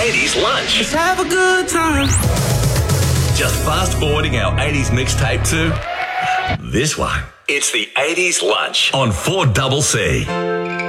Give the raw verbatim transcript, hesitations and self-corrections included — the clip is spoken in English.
eighties lunch. Let's have a good time. Just fast forwarding our eighties mixtape to this one. It's the eighties lunch on four C C.